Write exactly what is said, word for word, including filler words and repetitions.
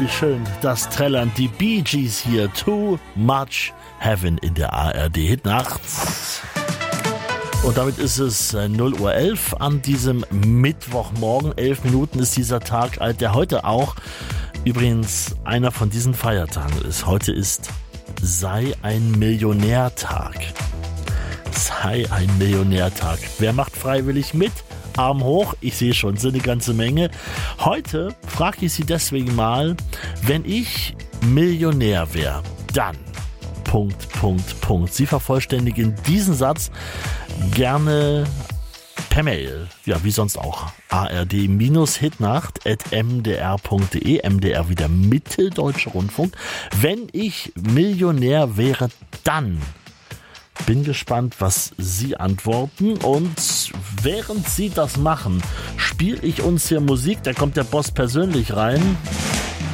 Wie schön, das trällern die Bee Gees hier. Too Much Heaven in der A R D-Hit nachts. Und damit ist es null Uhr elf an diesem Mittwochmorgen. Elf Minuten ist dieser Tag alt, der heute auch übrigens einer von diesen Feiertagen ist. Heute ist Sei ein Millionärtag. Sei ein Millionärtag. Wer macht freiwillig mit? Arm hoch, ich sehe schon, sind eine ganze Menge. Heute frage ich Sie deswegen mal, wenn ich Millionär wäre, dann... Punkt, Punkt, Punkt. Sie vervollständigen diesen Satz gerne per Mail. Ja, wie sonst auch. A R D Hitnacht at m d r punkt d e. M D R wieder Mitteldeutscher Rundfunk. Wenn ich Millionär wäre, dann... Bin gespannt, was Sie antworten, und während Sie das machen, spiele ich uns hier Musik. Da kommt der Boss persönlich rein.